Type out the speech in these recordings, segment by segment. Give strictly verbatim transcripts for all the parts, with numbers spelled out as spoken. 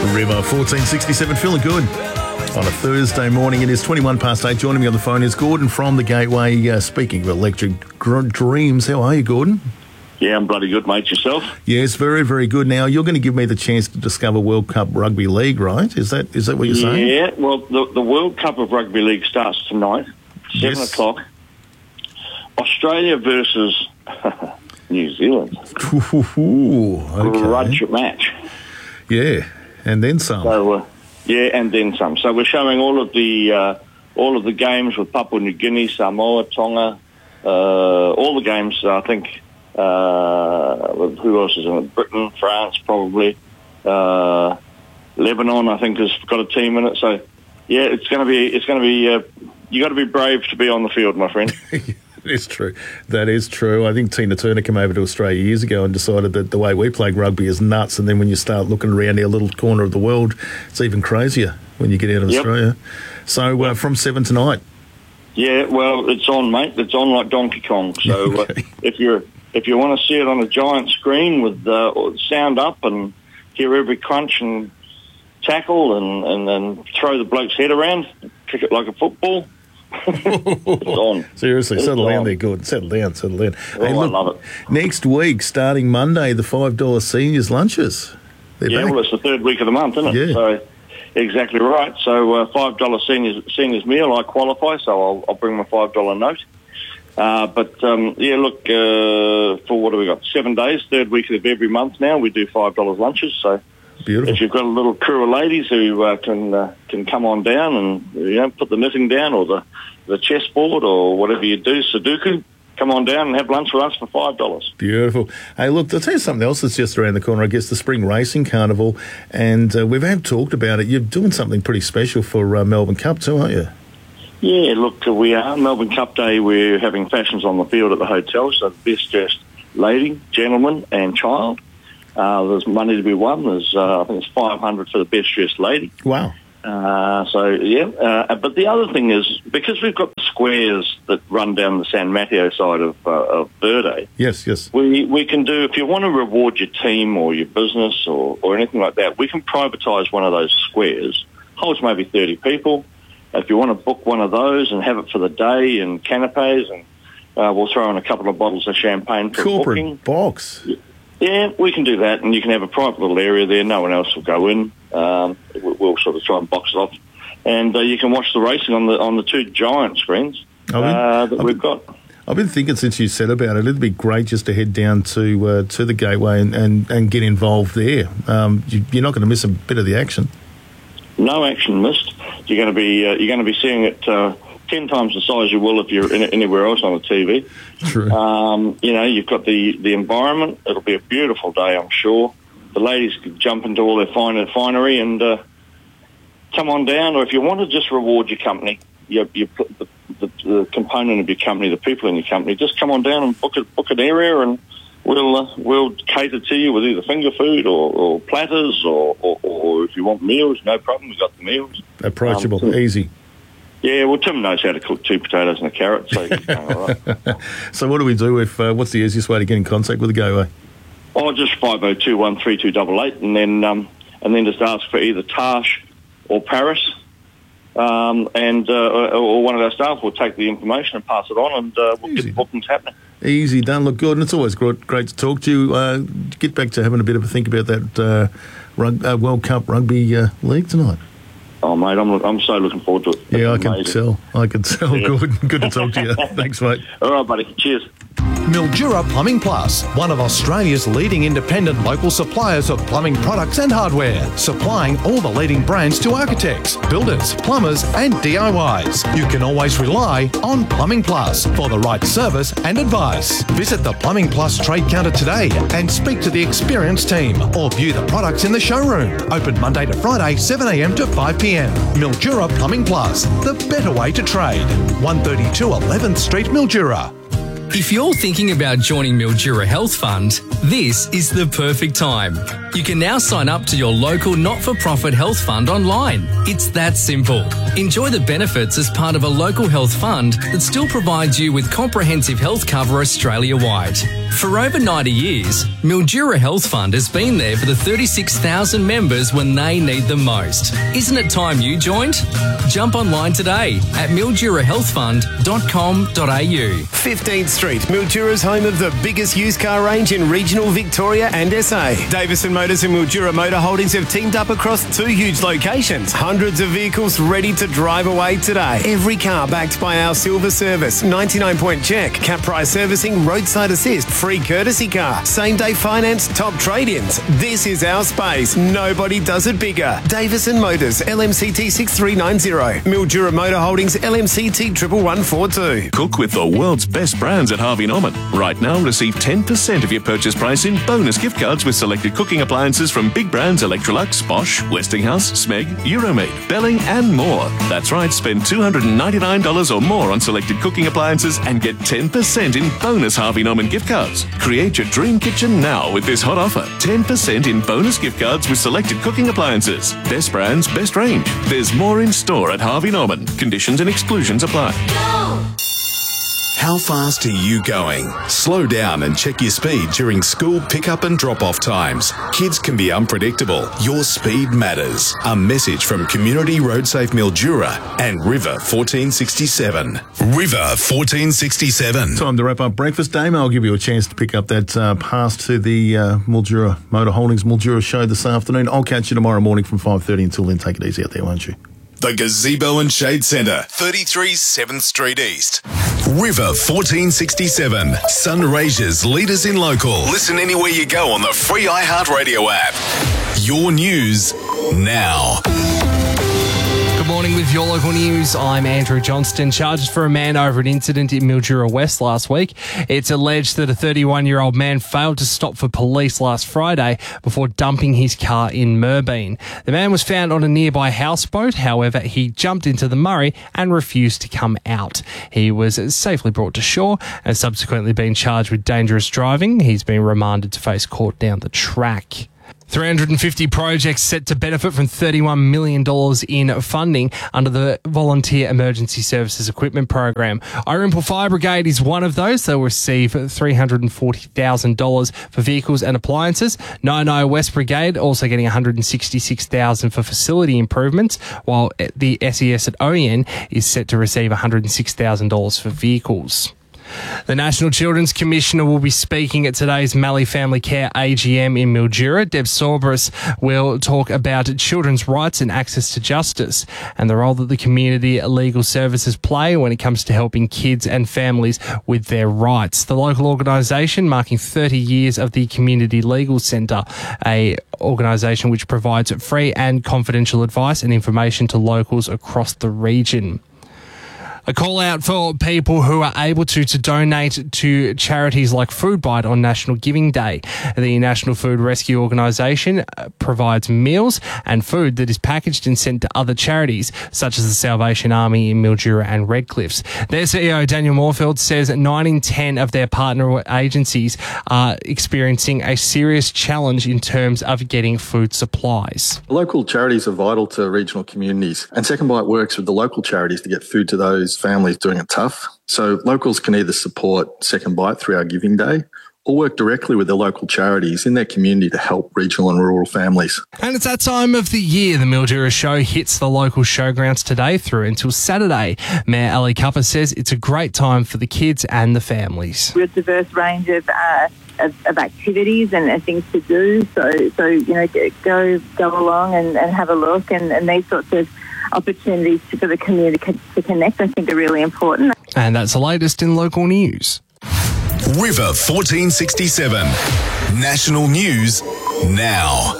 River, fourteen sixty-seven, feeling good. On a Thursday morning, it is twenty-one past eight. Joining me on the phone is Gordon from the Gateway. Uh, speaking of electric gr- dreams, how are you, Gordon? Yeah, I'm bloody good, mate. Yourself? Yes, very, very good. Now, you're going to give me the chance to discover World Cup Rugby League, right? Is that is that what you're saying? Yeah, well, the, the World Cup of Rugby League starts tonight, seven Yes. o'clock. Australia versus New Zealand. Ooh, okay. Grudge match. Yeah, and then some. So, uh, yeah, and then some. So we're showing all of the uh, all of the games with Papua New Guinea, Samoa, Tonga, uh, all the games. I think. Uh, who else is in it? Britain, France, probably. Uh, Lebanon, I think, has got a team in it. So, yeah, it's going to be. It's going to be. Uh, you got to be brave to be on the field, my friend. It's true. That is true. I think Tina Turner came over to Australia years ago and decided that the way we play rugby is nuts. And then when you start looking around our little corner of the world, it's even crazier when you get out of Yep. Australia. So uh, from seven tonight. Yeah, well, it's on, mate. It's on like Donkey Kong. So Okay. uh, if you're if you want to see it on a giant screen with uh, sound up and hear every crunch and tackle and, and, and throw the bloke's head around, kick it like a football, it's on. Seriously, It's settle down on. there, good. Settle down, settle down. Oh, I love it. Next week, starting Monday, the five dollars seniors lunches. They're Yeah, back. well, it's the third week of the month, isn't it? Yeah. So exactly right. So uh, five dollars seniors seniors meal, I qualify, so I'll, I'll bring my five dollar note. Uh, but, um, yeah, look, uh, for what have we got? Seven days, third week of every month now, we do five dollars lunches. So Beautiful. if you've got a little crew of ladies who uh, can uh, can come on down and, you know, put the knitting down or the, the chessboard or whatever you do, Sudoku, come on down and have lunch with us for five dollars. Beautiful. Hey, look, I'll tell you something else that's just around the corner, I guess, the Spring Racing Carnival. And uh, we've had talked about it. You're doing something pretty special for uh, Melbourne Cup too, aren't you? Yeah, look, we are. Melbourne Cup Day, we're having fashions on the field at the hotel, so the best dressed lady, gentleman and child. Uh, there's money to be won. There's, uh, I think it's five hundred for the best dressed lady. Wow. Uh, so, yeah. Uh, but the other thing is, because we've got the squares that run down the San Mateo side of, uh, of Verde, Yes, yes. we we can do, if you want to reward your team or your business or, or anything like that, we can privatise one of those squares. Holds maybe thirty people. If you want to book one of those and have it for the day and canapes, and uh, we'll throw in a couple of bottles of champagne for Corporate booking. box. Yeah, we can do that, and you can have a private little area there. No one else will go in. Um, we- we'll sort of try and box it off, and uh, you can watch the racing on the on the two giant screens I've been- uh, that I've we've been- got. I've been thinking since you said about it, it'd be great just to head down to uh, to the Gateway and, and, and get involved there. Um, you, you're not going to miss a bit of the action. No action missed. You're going to be uh, you're going to be seeing it uh, ten times the size you will if you're in, anywhere else on the T V. True. Um, you know, you've got the, the environment. It'll be a beautiful day, I'm sure. The ladies could jump into all their fine finery and uh, come on down. Or if you want to just reward your company, your, your, the, the, the component of your company, the people in your company, just come on down and book a, book an area, and we'll uh, we'll cater to you with either finger food or, or platters, or, or, or if you want meals, no problem. We've got the meals. Approachable, um, easy. Yeah, well, Tim knows how to cook two potatoes and a carrot, so he's going all right. So what do we do if, uh, what's the easiest way to get in contact with the Gateway? Oh, just five oh two one three two eight eight, and then um, and then just ask for either Tash or Paris, um, and uh, or, or one of our staff will take the information and pass it on, and uh, we'll Easy. get the bookings happening. Easy done. Look, Gordon, it's always great, great to talk to you. Uh, get back to having a bit of a think about that uh, rug, uh, World Cup Rugby uh, League tonight. Oh, mate, I'm I'm so looking forward to it. Yeah, I It's can amazing. tell. I can tell. Yeah. Good. Good to talk to you. Thanks, mate. All right, buddy. Cheers. Mildura Plumbing Plus, one of Australia's leading independent local suppliers of plumbing products and hardware, supplying all the leading brands to architects, builders, plumbers and D I Ys. You can always rely on Plumbing Plus for the right service and advice. Visit the Plumbing Plus trade counter today and speak to the experienced team, or view the products in the showroom. Open Monday to Friday, seven a m to five p m. Mildura Plumbing Plus, the better way to trade. one thirty-two eleventh Street, Mildura. If you're thinking about joining Mildura Health Fund, this is the perfect time. You can now sign up to your local not-for-profit health fund online. It's that simple. Enjoy the benefits as part of a local health fund that still provides you with comprehensive health cover Australia-wide. For over ninety years, Mildura Health Fund has been there for the thirty-six thousand members when they need them most. Isn't it time you joined? Jump online today at mildura health fund dot com dot a u. fifteenth Street, Mildura's home of the biggest used car range in regional Victoria and S A. Davison Motors and Mildura Motor Holdings have teamed up across two huge locations. Hundreds of vehicles ready to drive away today. Every car backed by our silver service, ninety-nine point check, cap price servicing, roadside assist, free courtesy car, same day finance, top trade-ins. This is our space. Nobody does it bigger. Davison Motors, L M C T six three nine zero. Mildura Motor Holdings, L M C T one one one four two. Cook with the world's best brands at Harvey Norman. Right now, receive ten percent of your purchase price in bonus gift cards with selected cooking appliances from big brands Electrolux, Bosch, Westinghouse, Smeg, Euromade, Belling and more. That's right, spend two hundred ninety-nine dollars or more on selected cooking appliances and get ten percent in bonus Harvey Norman gift cards. Create your dream kitchen now with this hot offer. ten percent in bonus gift cards with selected cooking appliances. Best brands, best range. There's more in store at Harvey Norman. Conditions and exclusions apply. Go! How fast are you going? Slow down and check your speed during school pickup and drop-off times. Kids can be unpredictable. Your speed matters. A message from Community Road Safe Mildura and River fourteen sixty-seven. River fourteen sixty-seven. Time to wrap up breakfast, Dame. I'll give you a chance to pick up that uh, pass to the uh, Mildura Motor Holdings Mildura show this afternoon. I'll catch you tomorrow morning from five thirty. Until then, take it easy out there, won't you? The Gazebo and Shade Centre, thirty-three seventh Street East. River fourteen sixty-seven. Sunraysia's leaders in local. Listen anywhere you go on the free iHeartRadio app. Your news now. Good morning with your local news. I'm Andrew Johnston. Charges for a man over an incident in Mildura West last week. It's alleged that a thirty-one-year-old man failed to stop for police last Friday before dumping his car in Merbeen. The man was found on a nearby houseboat. However, he jumped into the Murray and refused to come out. He was safely brought to shore and subsequently been charged with dangerous driving. He's been remanded to face court down the track. three hundred fifty projects set to benefit from thirty-one million dollars in funding under the Volunteer Emergency Services Equipment Program. Irimple Fire Brigade is one of those. They'll receive three hundred forty thousand dollars for vehicles and appliances. Nino West Brigade also getting one hundred sixty-six thousand dollars for facility improvements, while the S E S at O E N is set to receive one hundred six thousand dollars for vehicles. The National Children's Commissioner will be speaking at today's Mallee Family Care A G M in Mildura. Deb Sorbris will talk about children's rights and access to justice and the role that the community legal services play when it comes to helping kids and families with their rights. The local organisation marking thirty years of the Community Legal Centre, a organisation which provides free and confidential advice and information to locals across the region. A call out for people who are able to, to donate to charities like Foodbite on National Giving Day. The National Food Rescue Organisation provides meals and food that is packaged and sent to other charities, such as the Salvation Army in Mildura and Redcliffs. Their C E O, Daniel Moorfield, says that nine in ten of their partner agencies are experiencing a serious challenge in terms of getting food supplies. Local charities are vital to regional communities, and Second Bite works with the local charities to get food to those families doing it tough. So locals can either support Second Bite through our Giving Day or work directly with the local charities in their community to help regional and rural families. And it's that time of the year. The Mildura show hits the local showgrounds today through until Saturday. Mayor Ali Cupper says it's a great time for the kids and the families. With a diverse range of uh, Of, of activities and, and things to do, so so you know go go along and, and have a look, and, and these sorts of opportunities for the community to connect, I think, are really important. And that's the latest in local news. River fourteen sixty-seven. National news now.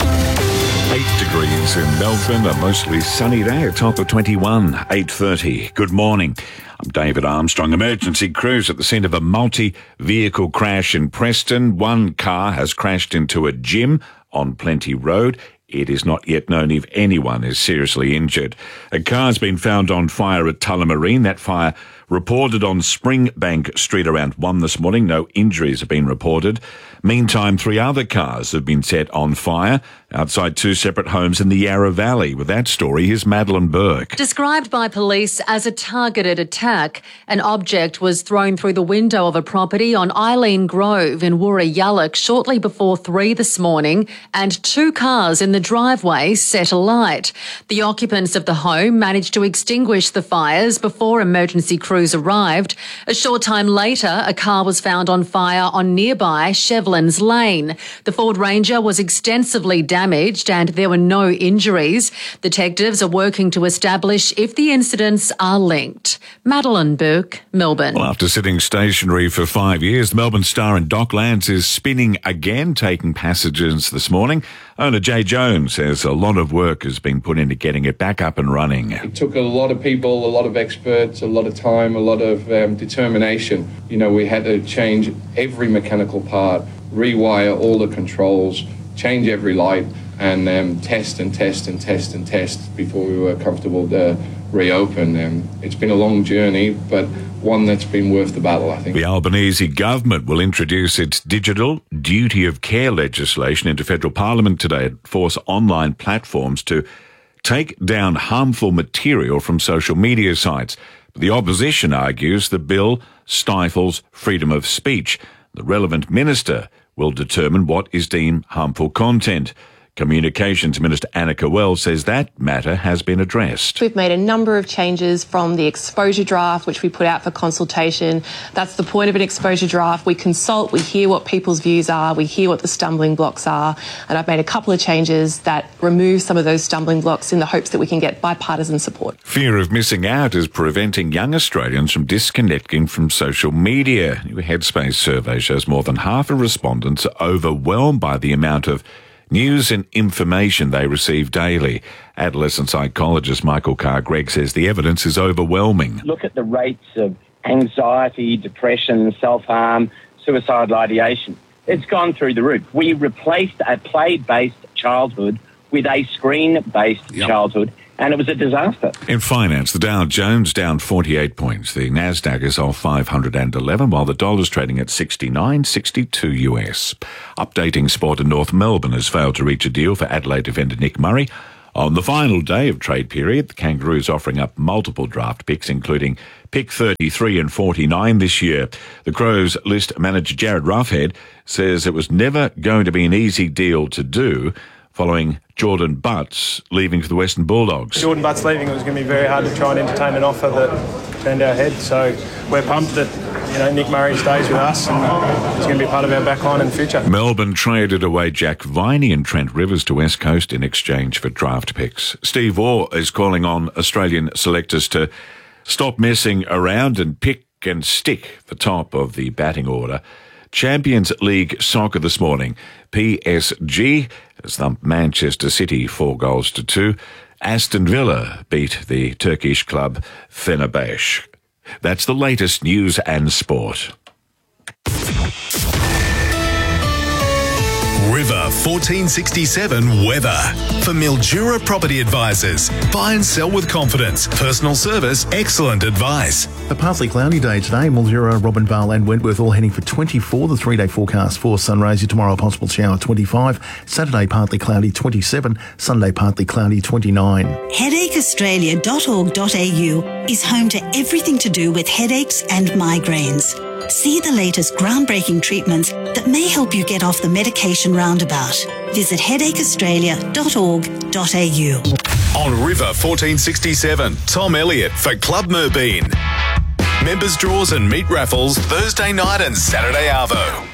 Eight degrees in Melbourne, a mostly sunny day, a top of twenty-one, eight thirty. Good morning. I'm David Armstrong. Emergency crews at the scene of a multi-vehicle crash in Preston. One car has crashed into a gym on Plenty Road. It is not yet known if anyone is seriously injured. A car's been found on fire at Tullamarine. That fire reported on Springbank Street around one this morning. No injuries have been reported. Meantime, three other cars have been set on fire outside two separate homes in the Yarra Valley. With that story, here's Madeline Burke. Described by police as a targeted attack, an object was thrown through the window of a property on Eileen Grove in Woorayallock shortly before three this morning, and two cars in the driveway set alight. The occupants of the home managed to extinguish the fires before emergency crews arrived. A short time later, a car was found on fire on nearby Shevlins Lane. The Ford Ranger was extensively damaged and there were no injuries. Detectives are working to establish if the incidents are linked. Madeline Burke, Melbourne. Well, after sitting stationary for five years, the Melbourne Star in Docklands is spinning again, taking passengers this morning. Owner Jay Jones says a lot of work has been put into getting it back up and running. It took a lot of people, a lot of experts, a lot of time, a lot of um, determination. You know, we had to change every mechanical part, rewire all the controls, change every light, and um, test and test and test and test before we were comfortable to reopen. Um, it's been a long journey, but one that's been worth the battle, I think. The Albanese government will introduce its digital duty of care legislation into federal parliament today to force online platforms to take down harmful material from social media sites. But the opposition argues the bill stifles freedom of speech. The relevant minister will determine what is deemed harmful content. Communications Minister Annika Wells says that matter has been addressed. We've made a number of changes from the exposure draft, which we put out for consultation. That's the point of an exposure draft. We consult, we hear what people's views are, we hear what the stumbling blocks are, and I've made a couple of changes that remove some of those stumbling blocks in the hopes that we can get bipartisan support. Fear of missing out is preventing young Australians from disconnecting from social media. A new Headspace survey shows more than half of respondents are overwhelmed by the amount of news and information they receive daily. Adolescent psychologist Michael Carr-Gregg says the evidence is overwhelming. Look at the rates of anxiety, depression, self-harm, suicidal ideation. It's gone through the roof. We replaced a play-based childhood with a screen-based yep. childhood, and it was a disaster. In finance, the Dow Jones down forty-eight points. The Nasdaq is off five hundred eleven, while the dollar's trading at sixty-nine sixty-two U S. Updating sport in North Melbourne has failed to reach a deal for Adelaide defender Nick Murray. On the final day of trade period, the Kangaroos offering up multiple draft picks, including pick thirty-three and forty-nine this year. The Crows list manager Jared Roughhead says it was never going to be an easy deal to do, following Jordan Butts leaving for the Western Bulldogs. Jordan Butts leaving, it was going to be very hard to try and entertain an offer that turned our head. So we're pumped that, you know, Nick Murray stays with us and he's going to be part of our backline in the future. Melbourne traded away Jack Viney and Trent Rivers to West Coast in exchange for draft picks. Steve Waugh is calling on Australian selectors to stop messing around and pick and stick the top of the batting order. Champions League soccer this morning. P S G has thumped Manchester City four goals to two. Aston Villa beat the Turkish club Fenerbahce. That's the latest news and sport. River fourteen sixty-seven weather. For Mildura Property Advisors. Buy and sell with confidence. Personal service, excellent advice. A partly cloudy day today. Mildura, Robinvale and Wentworth all heading for twenty-four. The three-day forecast for Sunraysia tomorrow, a possible shower twenty-five. Saturday partly cloudy twenty-seven. Sunday partly cloudy twenty-nine. headache australia dot org dot a u is home to everything to do with headaches and migraines. See the latest groundbreaking treatments that may help you get off the medication roundabout. Visit headache australia dot org dot a u. On River fourteen sixty-seven, Tom Elliott for Club Merbeen. Members draws and meat raffles Thursday night and Saturday arvo.